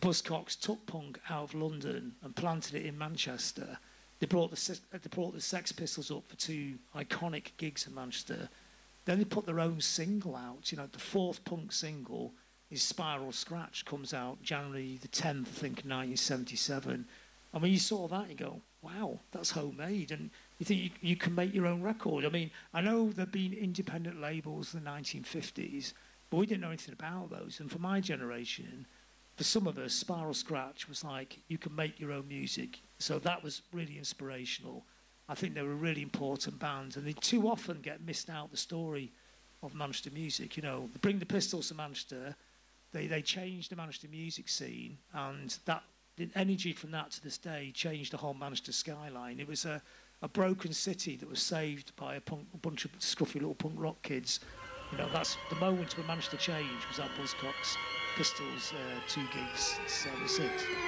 Buzzcocks took punk out of London and planted it in Manchester. They brought the Sex Pistols up for 2 iconic gigs in Manchester. Then they put their own single out. You know, the 4th punk single is Spiral Scratch, comes out January the 10th, I think, 1977. And when you saw that, you go, wow, that's homemade. And you think you can make your own record. I mean, I know there've been independent labels in the 1950s, but we didn't know anything about those. And for my generation, for some of us, Spiral Scratch was like, you can make your own music. So that was really inspirational. I think they were a really important band, and they too often get missed out the story of Manchester music. You know, they bring the Pistols to Manchester, they changed the Manchester music scene, and that the energy from that to this day changed the whole Manchester skyline. It was a broken city that was saved by a bunch of scruffy little punk rock kids. You know, that's the moment when Manchester changed, was that Buzzcocks Pistols 2 gigs, 76.